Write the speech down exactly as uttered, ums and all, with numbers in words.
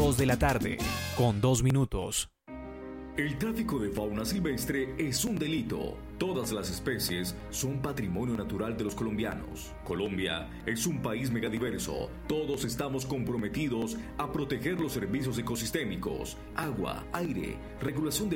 dos de la tarde, con dos minutos. El tráfico de fauna silvestre es un delito. Todas las especies son patrimonio natural de los colombianos. Colombia es un país megadiverso. Todos estamos comprometidos a proteger los servicios ecosistémicos, agua, aire, regulación de